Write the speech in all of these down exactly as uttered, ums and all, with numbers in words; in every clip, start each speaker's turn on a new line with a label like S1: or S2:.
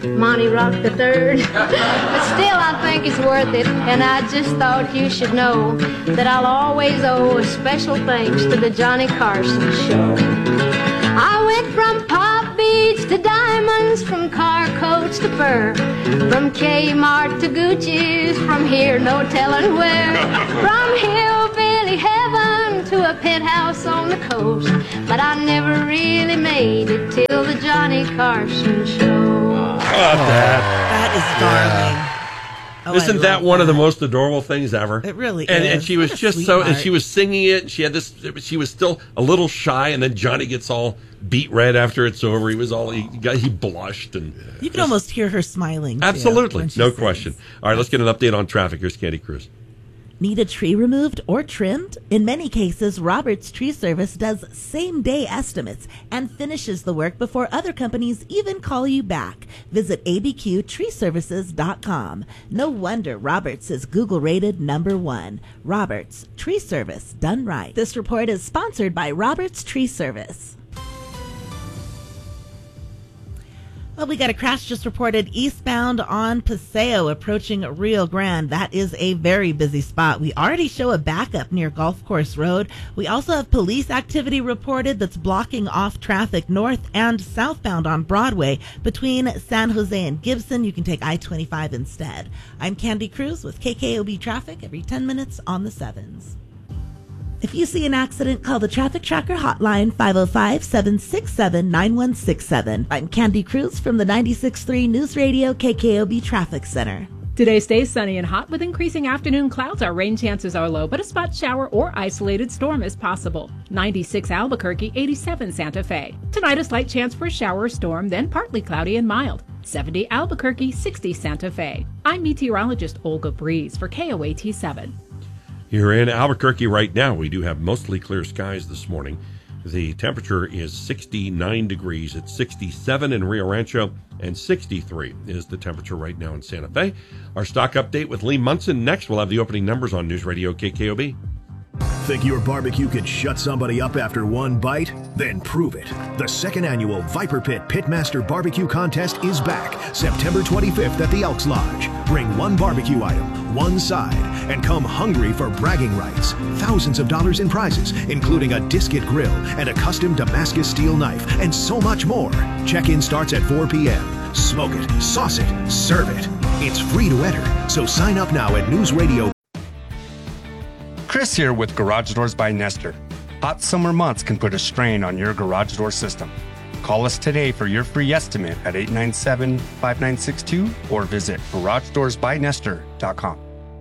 S1: Monty Rock the Third. But still, I think it's worth it, and I just thought you should know that I'll always owe a special thanks to the Johnny Carson Show. I went from pop beads to diamonds, from car coats to fur, from Kmart to Gucci's, from here no telling where, from hillbilly heaven to a penthouse on the coast, but I never really made it till the Johnny Carson Show.
S2: About that.
S3: That is darling. Oh,
S2: Isn't that one that. of the most adorable things ever?
S3: It really
S2: and,
S3: is.
S2: And she was
S3: what
S2: just so, and she was singing it. And she had this. She was still a little shy, and then Johnny gets all beat red after it's over. He was all he got. He blushed, and
S3: you can just, almost hear her smiling. Too,
S2: absolutely, no
S3: sings.
S2: question. All right, let's get an update on traffic. Here's Candy Cruz.
S3: Need a tree removed or trimmed? In many cases, Roberts Tree Service does same-day estimates and finishes the work before other companies even call you back. Visit a b q tree services dot com. No wonder Roberts is Google-rated number one. Roberts Tree Service, done right. This report is sponsored by Roberts Tree Service. Well, we got a crash just reported eastbound on Paseo approaching Rio Grande. That is a very busy spot. We already show a backup near Golf Course Road. We also have police activity reported that's blocking off traffic north and southbound on Broadway between San Jose and Gibson. You can take I twenty-five instead. I'm Candy Cruz with K K O B Traffic every ten minutes on the sevens. If you see an accident, call the Traffic Tracker hotline, five oh five, seven six seven, nine one six seven. I'm Candy Cruz from the ninety-six point three News Radio K K O B Traffic Center.
S4: Today stays sunny and hot with increasing afternoon clouds. Our rain chances are low, but a spot shower or isolated storm is possible. ninety-six Albuquerque, eighty-seven Santa Fe. Tonight a slight chance for a shower or storm, then partly cloudy and mild. seventy Albuquerque, sixty Santa Fe. I'm meteorologist Olga Breeze for K O A T seven.
S2: Here in Albuquerque right now, we do have mostly clear skies this morning. The temperature is sixty-nine degrees. It's sixty-seven in Rio Rancho, and sixty-three is the temperature right now in Santa Fe. Our stock update with Lee Munson. Next, we'll have the opening numbers on News Radio K K O B.
S5: Think your barbecue could shut somebody up after one bite? Then prove it. The second annual Viper Pit Pitmaster Barbecue Contest is back September twenty-fifth at the Elks Lodge. Bring one barbecue item, one side, and come hungry for bragging rights. Thousands of dollars in prizes, including a Disket grill and a custom Damascus steel knife, and so much more. Check-in starts at four p.m. Smoke it, sauce it, serve it. It's free to enter, so sign up now at News Radio.
S6: Chris here with Garage Doors by Nestor. Hot summer months can put a strain on your garage door system. Call us today for your free estimate at eight nine seven, five nine six two or visit garage doors by nestor dot com.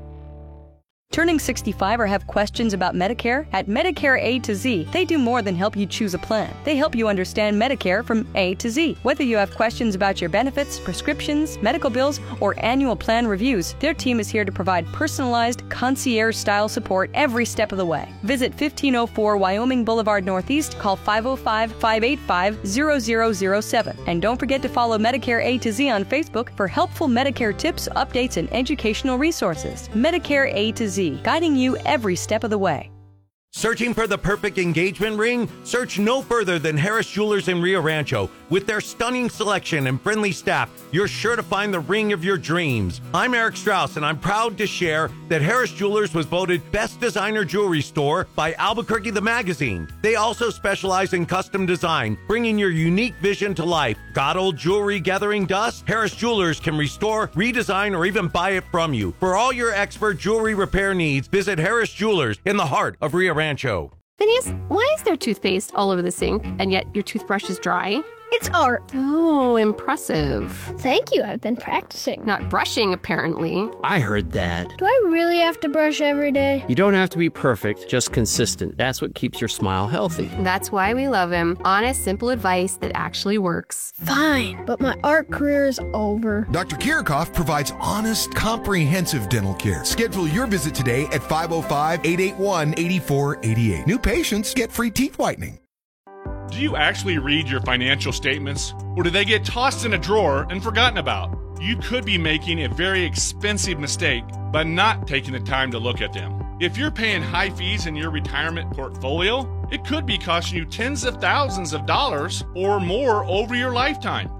S7: Turning sixty-five or have questions about Medicare? At Medicare A to Z, they do more than help you choose a plan. They help you understand Medicare from A to Z. Whether you have questions about your benefits, prescriptions, medical bills, or annual plan reviews, their team is here to provide personalized, concierge-style support every step of the way. Visit fifteen oh four Wyoming Boulevard Northeast, call five oh five, five eight five, zero zero zero seven. And don't forget to follow Medicare A to Z on Facebook for helpful Medicare tips, updates, and educational resources. Medicare A to Z, guiding you every step of the way.
S8: Searching for the perfect engagement ring? Search no further than Harris Jewelers in Rio Rancho. With their stunning selection and friendly staff, you're sure to find the ring of your dreams. I'm Eric Strauss, and I'm proud to share that Harris Jewelers was voted Best Designer Jewelry Store by Albuquerque the Magazine. They also specialize in custom design, bringing your unique vision to life. Got old jewelry gathering dust? Harris Jewelers can restore, redesign, or even buy it from you. For all your expert jewelry repair needs, visit Harris Jewelers in the heart of Rio Rancho.
S9: Phineas, why is there toothpaste all over the sink and yet your toothbrush is dry?
S10: It's art.
S9: Oh, impressive.
S10: Thank you. I've been practicing.
S9: Not brushing, apparently.
S11: I heard that.
S10: Do I really have to brush every day?
S11: You don't have to be perfect, just consistent. That's what keeps your smile healthy.
S9: That's why we love him. Honest, simple advice that actually works.
S10: Fine, but my art career is over.
S12: Doctor Kirikoff provides honest, comprehensive dental care. Schedule your visit today at five oh five, eight eight one, eight four eight eight. New patients get free teeth whitening.
S13: Do you actually read your financial statements, or do they get tossed in a drawer and forgotten about? You could be making a very expensive mistake by not taking the time to look at them. If you're paying high fees in your retirement portfolio, it could be costing you tens of thousands of dollars or more over your lifetime.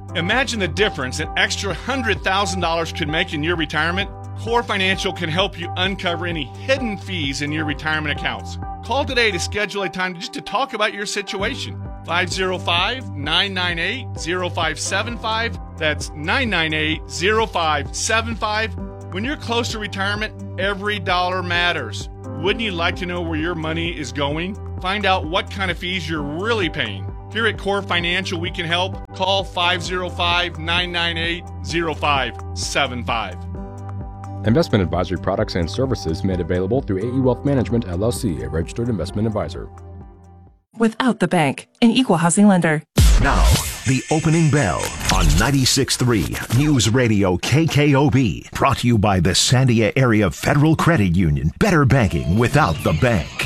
S13: Imagine the difference an extra one hundred thousand dollars could make in your retirement. Core Financial can help you uncover any hidden fees in your retirement accounts. Call today to schedule a time just to talk about your situation. five oh five, nine nine eight, oh five seven five. That's nine nine eight, oh five seven five. When you're close to retirement, every dollar matters. Wouldn't you like to know where your money is going? Find out what kind of fees you're really paying. Here at Core Financial, we can help. Call five oh five, nine nine eight, oh five seven five.
S14: Investment advisory products and services made available through A E Wealth Management, L L C, a registered investment advisor.
S15: Without the bank, an equal housing lender.
S5: Now, the opening bell on ninety-six point three News Radio K K O B. Brought to you by the Sandia Area Federal Credit Union. Better banking without the bank.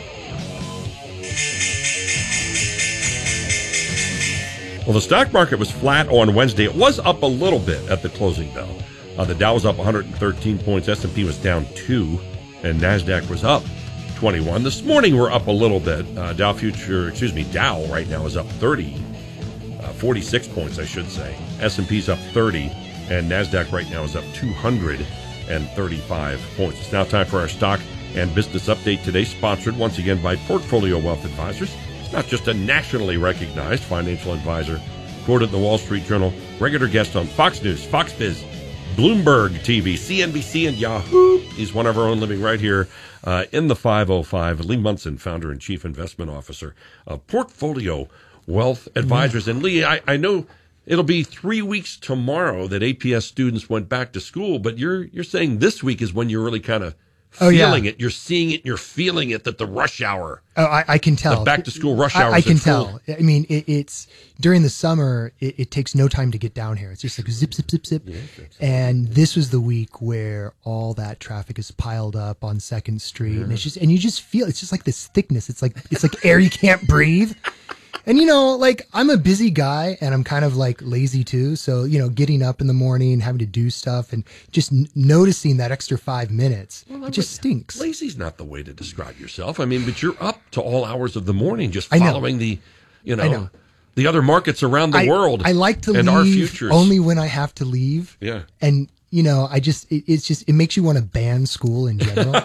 S2: Well, the stock market was flat on Wednesday. It was up a little bit at the closing bell. Uh, the Dow was up one hundred thirteen points. S and P was down two, and NASDAQ was up twenty-one. This morning we're up a little bit. Uh, Dow future, excuse me, Dow right now is up thirty, uh, forty-six points, I should say. S and P's up thirty, and NASDAQ right now is up two hundred thirty-five points. It's now time for our stock and business update today, sponsored once again by Portfolio Wealth Advisors. It's not just a nationally recognized financial advisor, quoted in the Wall Street Journal, regular guest on Fox News, Fox Biz, Bloomberg T V, C N B C, and Yahoo. He's one of our own living right here uh, in the five oh five. Lee Munson, founder and chief investment officer of Portfolio Wealth Advisors. Yeah. And Lee, I, I know it'll be three weeks tomorrow that A P S students went back to school, but you're you're saying this week is when you're really kind of
S16: oh,
S2: feeling
S16: yeah.
S2: it. You're seeing it. You're feeling it, that the rush hour.
S16: Oh, I, I can tell.
S2: The back to school rush hour.
S16: I, I can tell. I mean, it, it's during the summer. It, it takes no time to get down here. It's just like zip, zip, zip, zip. Yeah, and this was the week where all that traffic is piled up on Second Street, yeah. and it's just, and you just feel it's just like this thickness. It's like it's like air you can't breathe. And, you know, like, I'm a busy guy and I'm kind of like lazy too. So, you know, getting up in the morning, having to do stuff and just n- noticing that extra five minutes, well, it just stinks.
S2: Lazy's not the way to describe yourself. I mean, but you're up to all hours of the morning just following know. the, you know, know, the other markets around the
S16: I,
S2: world.
S16: I like to
S2: and
S16: leave
S2: our futures.
S16: only when I have to leave.
S2: Yeah.
S16: And, you know, I just, it, it's just, it makes you want to ban school in general.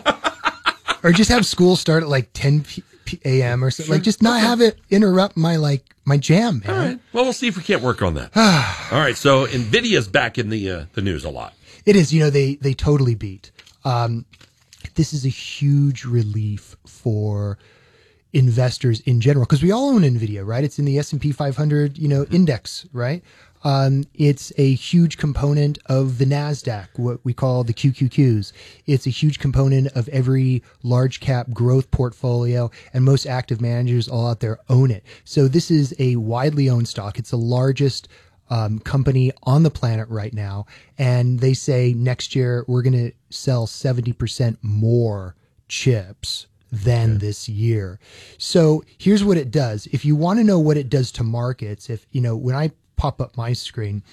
S16: Or just have school start at like ten a.m. or something. Sure. Like, just not okay. have it interrupt my, like, my jam, man.
S2: All right. Well, we'll see if we can't work on that. All right. So NVIDIA's back in the uh, the news a lot.
S16: It is. You know, they, they totally beat. Um, this is a huge relief for investors in general, because we all own NVIDIA, right? It's in the S and P five hundred, you know, mm-hmm. index, right? Um, it's a huge component of the NASDAQ, what we call the Q Q Qs. It's a huge component of every large cap growth portfolio, and most active managers all out there own it. So this is a widely owned stock. It's the largest um, company on the planet right now. And they say next year we're going to sell seventy percent more chips than okay. this year. So here's what it does. If you want to know what it does to markets, if, you know, when I pop up my screen,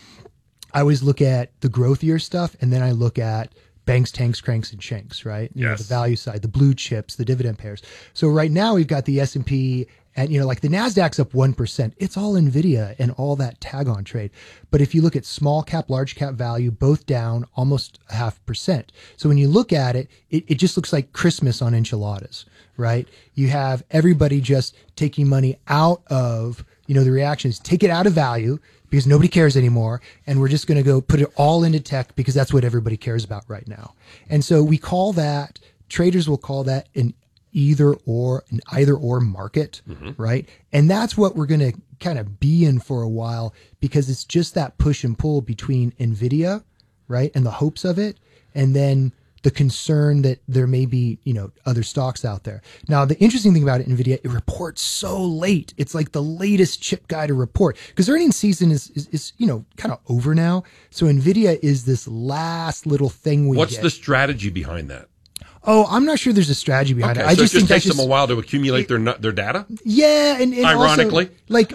S16: I always look at the growthier stuff, and then I look at banks, tanks, cranks, and shanks, right? You
S2: yes.
S16: know, the value side, the blue chips, the dividend pairs. So right now we've got the S and P, and, you know, like the NASDAQ's up one percent. It's all NVIDIA and all that tag on trade. But if you look at small cap, large cap value, both down almost a half percent. So when you look at it, it, it just looks like Christmas on enchiladas, right? You have everybody just taking money out of, you know, the reaction is take it out of value because nobody cares anymore. And we're just going to go put it all into tech because that's what everybody cares about right now. And so we call that, traders will call that an either or, an either or market, mm-hmm. right? And that's what we're going to kind of be in for a while, because it's just that push and pull between NVIDIA, right? And the hopes of it. And then the concern that there may be, you know, other stocks out there. Now, the interesting thing about it, NVIDIA, it reports so late. It's like the latest chip guy to report, because earnings season is, is, is, you know, kind of over now. So NVIDIA is this last little thing we
S2: What's
S16: get.
S2: the strategy behind that?
S16: Oh, I'm not sure there's a strategy behind
S2: okay,
S16: it. I
S2: so
S16: just
S2: it just
S16: think
S2: takes
S16: just,
S2: them a while to accumulate their their data?
S16: Yeah. And, and
S2: ironically.
S16: Also, like,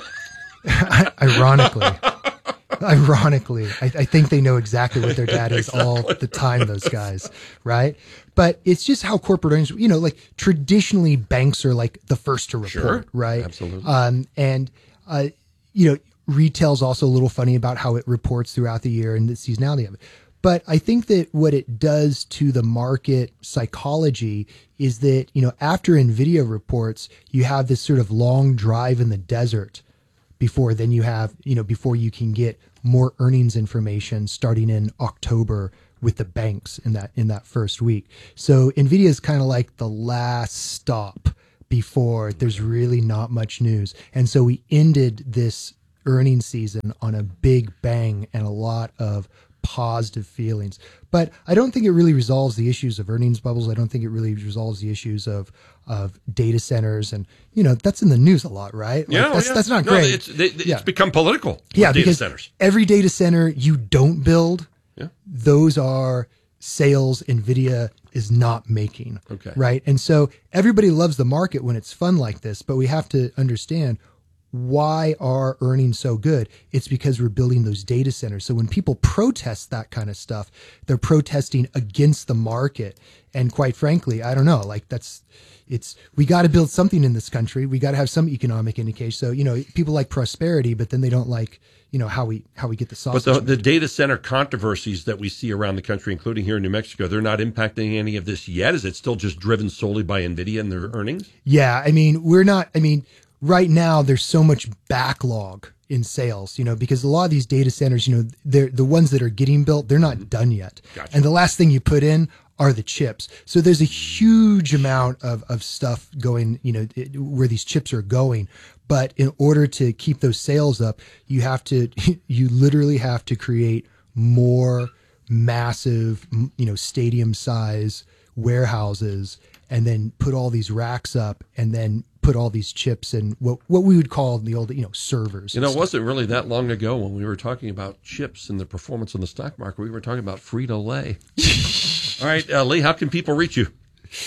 S16: ironically. Ironically, I, I think they know exactly what their data is exactly. all the time, those guys, right? But it's just how corporate earnings, you know, like traditionally banks are like the first to report,
S2: sure.
S16: right?
S2: Absolutely.
S16: Um, and, uh, you know, retail's also a little funny about how it reports throughout the year and the seasonality of it. But I think that what it does to the market psychology is that, you know, after NVIDIA reports, you have this sort of long drive in the desert before then you have, you know, before you can get more earnings information starting in October with the banks in that, in that first week. So NVIDIA is kind of like the last stop before there's really not much news. And so we ended this earnings season on a big bang and a lot of positive feelings. But I don't think it really resolves the issues of earnings bubbles. I don't think it really resolves the issues of of data centers. And, you know, that's in the news a lot, right? Like,
S2: yeah,
S16: that's,
S2: yeah.
S16: that's not
S2: no,
S16: great.
S2: It's, they, it's
S16: yeah.
S2: become political.
S16: Yeah,
S2: data
S16: because
S2: centers.
S16: Every data center you don't build,
S2: yeah.
S16: those are sales NVIDIA is not making.
S2: Okay.
S16: Right. And so everybody loves the market when it's fun like this, but we have to understand, why are earnings so good? It's because we're building those data centers. So when people protest that kind of stuff, they're protesting against the market. And quite frankly, I don't know, like that's, it's, we got to build something in this country. We got to have some economic indication. So, you know, people like prosperity, but then they don't like, you know, how we, how we get the sausage.
S2: But the, the data center controversies that we see around the country, including here in New Mexico, they're not impacting any of this yet. Is it still just driven solely by NVIDIA and their earnings?
S16: Yeah. I mean, we're not, I mean, right now there's so much backlog in sales, you know, because a lot of these data centers, you know, they're the ones that are getting built, they're not done yet.
S2: Gotcha.
S16: And the last thing you put in are the chips. So there's a huge amount of, of stuff going, you know, it, where these chips are going. But in order to keep those sales up, you have to, you literally have to create more massive, you know, stadium size warehouses and then put all these racks up and then put all these chips in what what we would call the old, you know, servers.
S2: You know, it wasn't really that long ago when we were talking about chips and the performance on the stock market. We were talking about Frito-Lay. All right, uh, Lee, how can people reach you?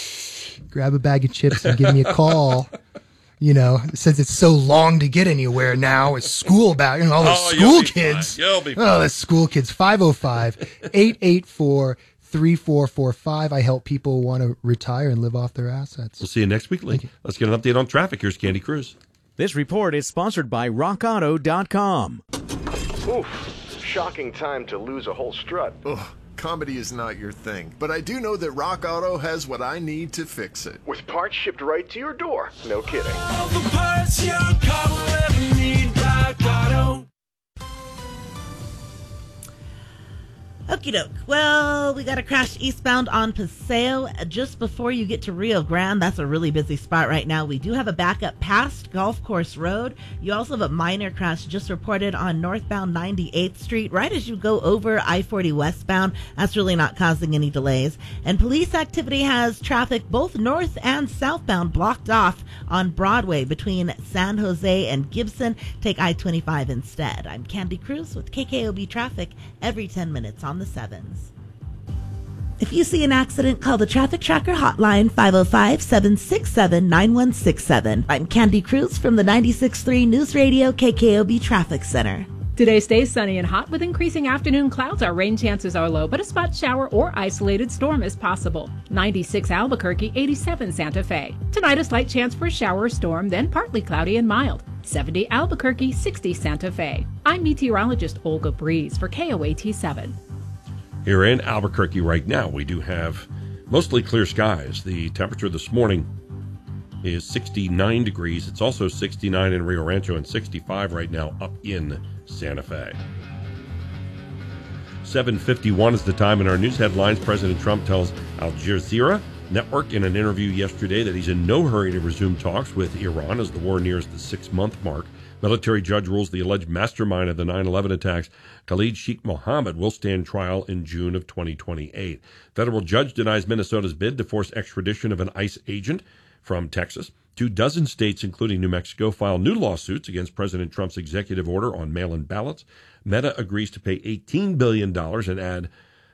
S16: Grab a bag of chips and give me a call. You know, since it's so long to get anywhere now, it's school back, you know, all those
S2: Oh,
S16: school
S2: you'll be
S16: kids.
S2: fine. You'll be
S16: Oh, the school kids. five oh five, eight eight four, three four four five. I help people want to retire and live off their assets.
S2: We'll see you next week, Lee. Let's get an update on traffic. Here's Candy Cruz.
S17: This report is sponsored by rock auto dot com.
S18: Oof, shocking time to lose a whole strut.
S19: Ugh, comedy is not your thing, but I do know that Rock Auto has what I need to fix it.
S18: With parts shipped right to your door. No kidding.
S20: All the parts your car will ever need, Rock Auto.
S3: Okie doke. Well, we got a crash eastbound on Paseo just before you get to Rio Grande. That's a really busy spot right now. We do have a backup past Golf Course Road. You also have a minor crash just reported on northbound ninety-eighth Street, right as you go over I forty westbound. That's really not causing any delays. And police activity has traffic both north and southbound blocked off on Broadway between San Jose and Gibson. Take I twenty-five instead. I'm Candy Cruz with K K O B Traffic every ten minutes on the sevens. If you see an accident, call the Traffic Tracker hotline five oh five, seven six seven, nine one six seven. I'm Candy Cruz from the ninety-six point three News Radio K K O B Traffic Center.
S4: Today stays sunny and hot with increasing afternoon clouds. Our rain chances are low, but a spot shower or isolated storm is possible. ninety-six Albuquerque, eighty-seven Santa Fe. Tonight a slight chance for a shower or storm, then partly cloudy and mild. seventy Albuquerque, sixty Santa Fe. I'm meteorologist Olga Breeze for K O A T seven.
S2: Here in Albuquerque right now, we do have mostly clear skies. The temperature this morning is sixty-nine degrees. It's also sixty-nine in Rio Rancho and sixty-five right now up in Santa Fe. seven fifty-one is the time in our news headlines. President Trump tells Al Jazeera Network in an interview yesterday that he's in no hurry to resume talks with Iran as the war nears the six-month mark. Military judge rules the alleged mastermind of the nine eleven attacks, Khalid Sheikh Mohammed, will stand trial in June of twenty twenty-eight. Federal judge denies Minnesota's bid to force extradition of an ICE agent from Texas. Two dozen states, including New Mexico, file new lawsuits against President Trump's executive order on mail-in ballots. Meta agrees to pay eighteen billion dollars and add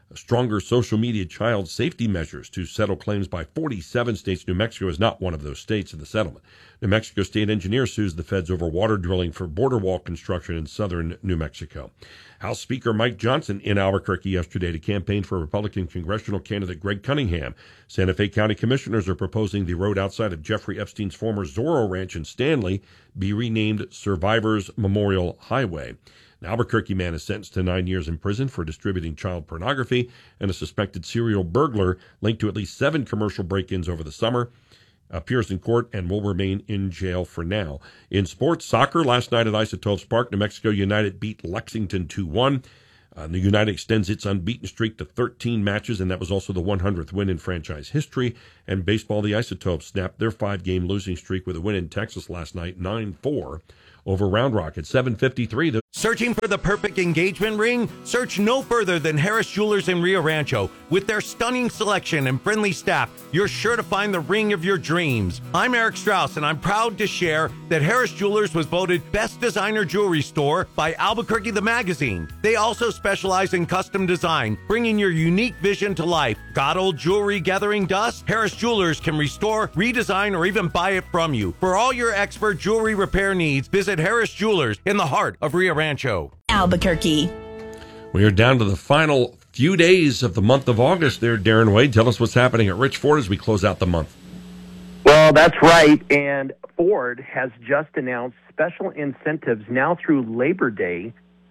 S2: stronger social media child safety measures to settle claims by forty-seven states. New Mexico is not one of those states in the settlement. New Mexico state engineer sues the feds over water drilling for border wall construction in southern New Mexico. House Speaker Mike Johnson in Albuquerque yesterday to campaign for Republican congressional candidate Greg Cunningham. Santa Fe County commissioners are proposing the road outside of Jeffrey Epstein's former Zorro Ranch in Stanley be renamed Survivors Memorial Highway. An Albuquerque man is sentenced to nine years in prison for distributing child pornography, and a suspected serial burglar linked to at least seven commercial break-ins over the summer appears in court and will remain in jail for now. In sports, soccer, last night at Isotopes Park, New Mexico United beat Lexington two one. Uh, the United extends its unbeaten streak to thirteen matches, and that was also the one hundredth win in franchise history. And baseball, the Isotopes snapped their five-game losing streak with a win in Texas last night, nine four over Round Rock at seven fifty-three. The-
S8: Searching for the perfect engagement ring? Search no further than Harris Jewelers in Rio Rancho. With their stunning selection and friendly staff, you're sure to find the ring of your dreams. I'm Eric Strauss, and I'm proud to share that Harris Jewelers was voted Best Designer Jewelry Store by Albuquerque the Magazine. They also specialize in custom design, bringing your unique vision to life. Got old jewelry gathering dust? Harris Jewelers can restore, redesign, or even buy it from you. For all your expert jewelry repair needs, visit Harris Jewelers in the heart of Rio Rancho.
S15: Albuquerque.
S2: We are down to the final few days of the month of August there, Darren Wade. Tell us what's happening at Rich Ford as we close out the month.
S21: Well, that's right. And Ford has just announced special incentives now through Labor Day.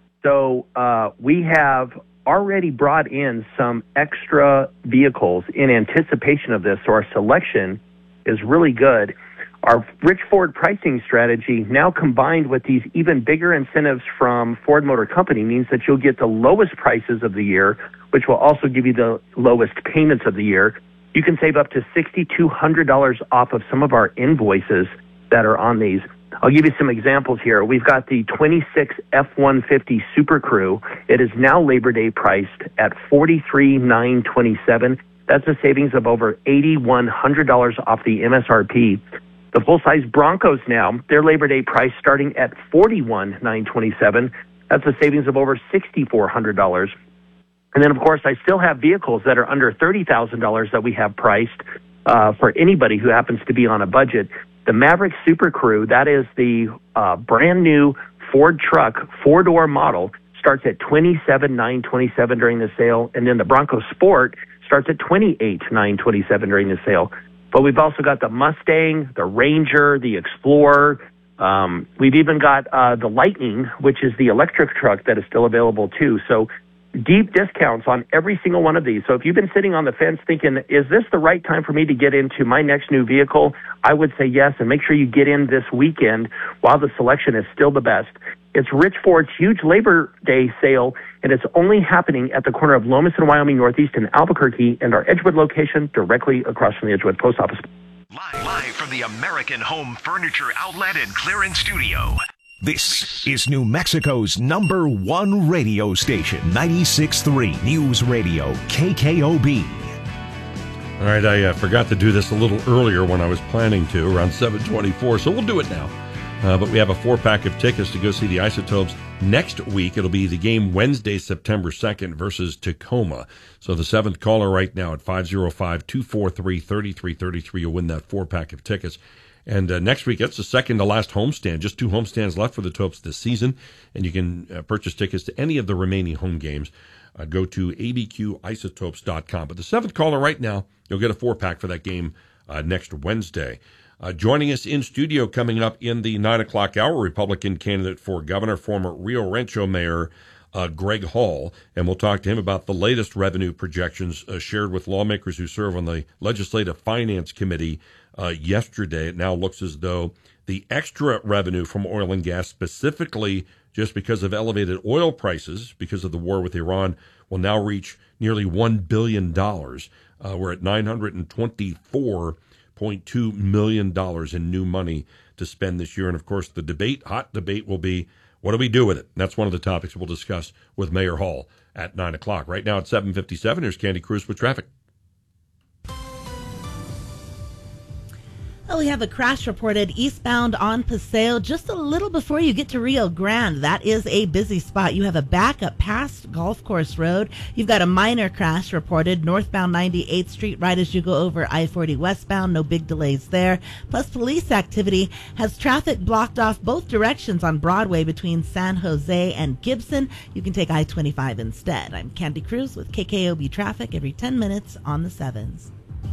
S21: So uh, we have already brought in some extra vehicles in anticipation of this. So our selection is really good. Our Rich Ford pricing strategy, now combined with these even bigger incentives from Ford Motor Company, means that you'll get the lowest prices of the year, which will also give you the lowest payments of the year. You can save up to six thousand two hundred dollars off of some of our invoices that are on these. I'll give you some examples here. We've got the twenty-six F one fifty Super Crew. It is now Labor Day priced at forty-three thousand nine hundred twenty-seven dollars. That's a savings of over eight thousand one hundred dollars off the M S R P. The full-size Broncos now, their Labor Day price starting at forty-one thousand nine hundred twenty-seven dollars. That's a savings of over six thousand four hundred dollars. And then, of course, I still have vehicles that are under thirty thousand dollars that we have priced uh, for anybody who happens to be on a budget. The Maverick Super Crew, that is the uh, brand-new Ford truck, four-door model, starts at twenty-seven thousand nine hundred twenty-seven dollars during the sale. And then the Bronco Sport starts at twenty-eight thousand nine hundred twenty-seven dollars during the sale. But we've also got the Mustang, the Ranger, the Explorer. Um, we've even got uh, the Lightning, which is the electric truck that is still available too. So deep discounts on every single one of these. So if you've been sitting on the fence thinking, is this the right time for me to get into my next new vehicle? I would say yes, and make sure you get in this weekend while the selection is still the best. It's Rich Ford's huge Labor Day sale, and it's only happening at the corner of Lomas and Wyoming Northeast in Albuquerque and our Edgewood location directly across from the Edgewood Post Office.
S5: Live, live from the American Home Furniture Outlet and Clearance Studio. This is New Mexico's number one radio station, ninety-six point three News Radio, K K O B.
S2: All right, I uh, forgot to do this a little earlier when I was planning to, around seven twenty-four, so we'll do it now. Uh, but we have a four-pack of tickets to go see the Isotopes next week. It'll be the game Wednesday, September second versus Tacoma. So the seventh caller right now at five oh five, two four three, three three three three, you'll win that four-pack of tickets. And uh, next week, that's the second to last homestand. Just two homestands left for the Topes this season. And you can uh, purchase tickets to any of the remaining home games. Uh, go to a b q isotopes dot com. But the seventh caller right now, you'll get a four-pack for that game uh, next Wednesday. Uh, joining us in studio coming up in the nine o'clock hour, Republican candidate for governor, former Rio Rancho Mayor uh, Greg Hall. And we'll talk to him about the latest revenue projections uh, shared with lawmakers who serve on the Legislative Finance Committee uh, yesterday. It now looks as though the extra revenue from oil and gas, specifically just because of elevated oil prices, because of the war with Iran, will now reach nearly one billion dollars. Uh, we're at nine hundred twenty-four point two million dollars in new money to spend this year. And, of course, the debate, hot debate, will be, what do we do with it? And that's one of the topics we'll discuss with Mayor Hall at nine o'clock. Right now at seven fifty-seven, here's Candy Cruz with traffic.
S3: Well, we have a crash reported eastbound on Paseo just a little before you get to Rio Grande. That is a busy spot. You have a backup past Golf Course Road. You've got a minor crash reported northbound ninety-eighth Street right as you go over I forty westbound. No big delays there. Plus, police activity has traffic blocked off both directions on Broadway between San Jose and Gibson. You can take I twenty-five instead. I'm Candy Cruz with K K O B Traffic every ten minutes on the sevens.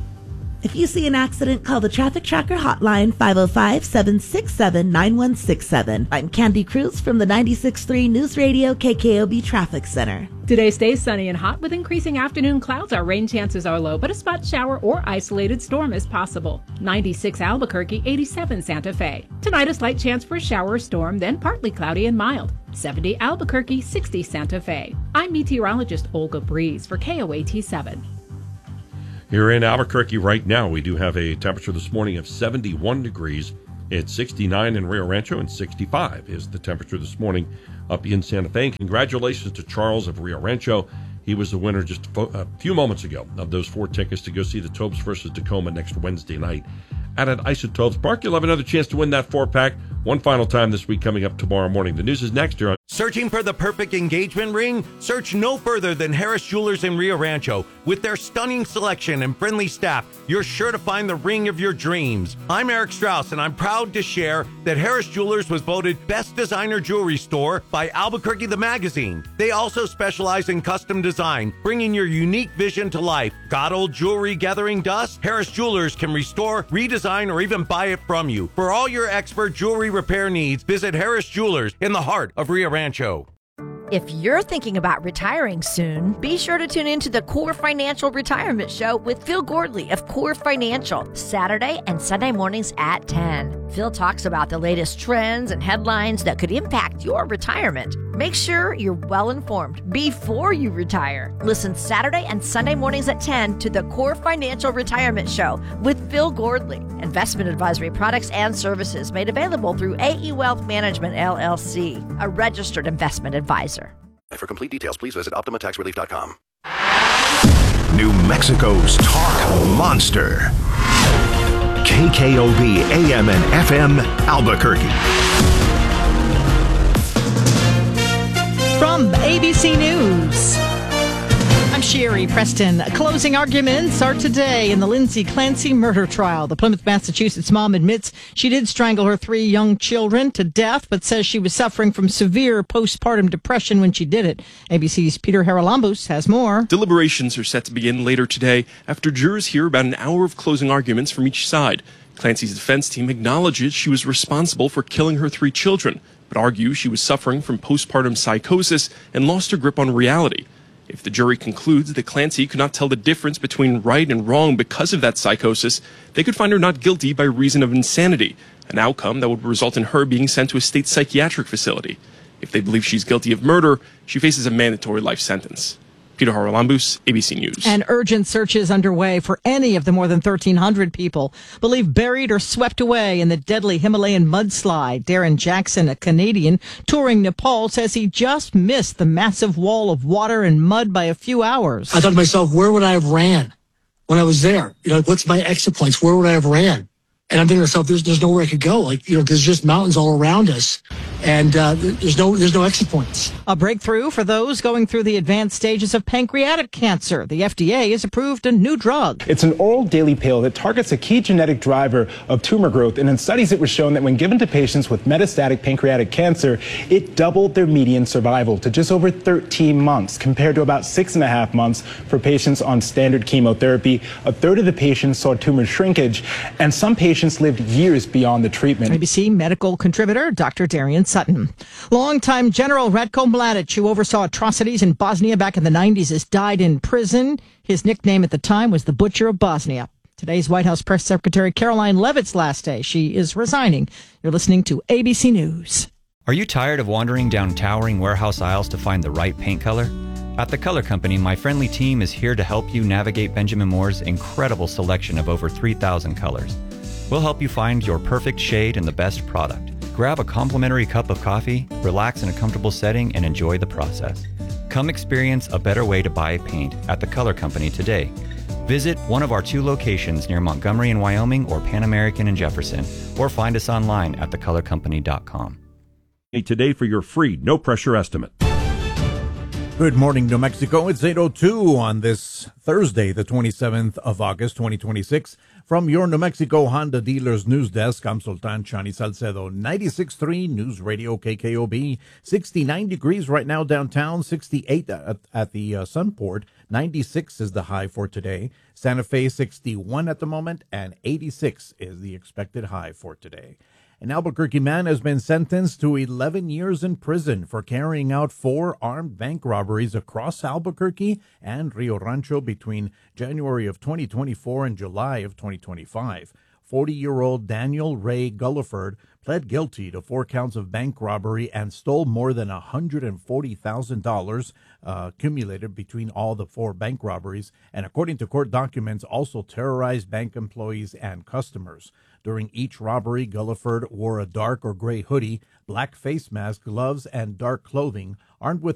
S3: If you see an accident, call the Traffic Tracker hotline, five oh five, seven six seven, nine one six seven. I'm Candy Cruz from the ninety-six point three News Radio K K O B Traffic Center.
S4: Today stays sunny and hot with increasing afternoon clouds. Our rain chances are low, but a spot shower or isolated storm is possible. ninety-six Albuquerque, eighty-seven Santa Fe. Tonight a slight chance for a shower or storm, then partly cloudy and mild. seventy Albuquerque, sixty Santa Fe. I'm meteorologist Olga Breeze for K O A T seven.
S2: Here in Albuquerque right now, we do have a temperature this morning of seventy-one degrees. It's sixty-nine in Rio Rancho, and sixty-five is the temperature this morning up in Santa Fe. And congratulations to Charles of Rio Rancho. He was the winner just a few moments ago of those four tickets to go see the Tobes versus Tacoma next Wednesday night at an Isotopes Park. You'll have another chance to win that four-pack one final time this week coming up tomorrow morning. The news is next here on
S8: Searching for the perfect engagement ring? Search no further than Harris Jewelers in Rio Rancho. With their stunning selection and friendly staff, you're sure to find the ring of your dreams. I'm Eric Strauss, and I'm proud to share that Harris Jewelers was voted Best Designer Jewelry Store by Albuquerque the Magazine. They also specialize in custom design, bringing your unique vision to life. Got old jewelry gathering dust? Harris Jewelers can restore, redesign, or even buy it from you. For all your expert jewelry repair needs, visit Harris Jewelers in the heart of Rio Rancho.
S1: If you're thinking about retiring soon, be sure to tune in to the Core Financial Retirement Show with Phil Gordley of Core Financial, Saturday and Sunday mornings at ten. Phil talks about the latest trends and headlines that could impact your retirement. Make sure you're well informed before you retire. Listen Saturday and Sunday mornings at ten to the Core Financial Retirement Show with Phil Gordley. Investment advisory products and services made available through A E Wealth Management, L L C, a registered investment advisor.
S18: For complete details, please visit Optima Tax Relief dot com.
S5: New Mexico's talk monster. K K O B A M and F M Albuquerque.
S22: From A B C News, I'm Sherry Preston. Closing arguments are today in the Lindsay Clancy murder trial. The Plymouth, Massachusetts mom admits she did strangle her three young children to death, but says she was suffering from severe postpartum depression when she did it. A B C's Peter Haralambous has more.
S23: Deliberations are set to begin later today after jurors hear about an hour of closing arguments from each side. Clancy's defense team acknowledges she was responsible for killing her three children, but argues she was suffering from postpartum psychosis and lost her grip on reality. If the jury concludes that Clancy could not tell the difference between right and wrong because of that psychosis, they could find her not guilty by reason of insanity, an outcome that would result in her being sent to a state psychiatric facility. If they believe she's guilty of murder, she faces a mandatory life sentence. Peter Haralambous, A B C News.
S22: And urgent searches underway for any of the more than thirteen hundred people believed buried or swept away in the deadly Himalayan mudslide. Darren Jackson, a Canadian touring Nepal, says he just missed the massive wall of water and mud by a few hours.
S24: I thought to myself, where would I have ran when I was there? You know, what's my exit points? Where would I have ran? And I'm thinking to myself, there's, there's nowhere I could go. Like, you know, there's just mountains all around us. And uh, there's no there's no exit points.
S22: A breakthrough for those going through the advanced stages of pancreatic cancer. The F D A has approved a new drug.
S25: It's an oral daily pill that targets a key genetic driver of tumor growth. And in studies, it was shown that when given to patients with metastatic pancreatic cancer, it doubled their median survival to just over thirteen months, compared to about six and a half months for patients on standard chemotherapy. A third of the patients saw tumor shrinkage, and some patients lived years beyond the treatment.
S22: A B C medical contributor Doctor Darian Sutton. Longtime General Ratko Mladic, who oversaw atrocities in Bosnia back in the nineties, has died in prison. His nickname at the time was the Butcher of Bosnia. Today's White House Press Secretary Caroline Leavitt's last day. She is resigning. You're listening to A B C News.
S26: Are you tired of wandering down towering warehouse aisles to find the right paint color? At The Color Company, my friendly team is here to help you navigate Benjamin Moore's incredible selection of over three thousand colors. We'll help you find your perfect shade and the best product. Grab a complimentary cup of coffee, relax in a comfortable setting, and enjoy the process. Come experience a better way to buy paint at The Color Company today. Visit one of our two locations near Montgomery in Wyoming or Pan American in Jefferson, or find us online at the color company dot com.
S2: Today for your free, no-pressure estimate.
S6: Good morning, New Mexico. It's eight oh two on this Thursday, the twenty-seventh of August, twenty twenty-six. From your New Mexico Honda Dealers News Desk, I'm Sultan Chani Salcedo, ninety-six point three News Radio K K O B. sixty-nine degrees right now downtown, sixty-eight at, at the uh, Sunport, ninety-six is the high for today. Santa Fe, sixty-one at the moment, and eighty-six is the expected high for today. An Albuquerque man has been sentenced to eleven years in prison for carrying out four armed bank robberies across Albuquerque and Rio Rancho between January of twenty twenty-four and July of twenty twenty-five. forty-year-old Daniel Ray Gulliford pled guilty to four counts of bank robbery and stole more than one hundred forty thousand dollars uh, accumulated between all the four bank robberies, and according to court documents, also terrorized bank employees and customers. During each robbery, Gulliford wore a dark or gray hoodie, black face mask, gloves, and dark clothing, armed with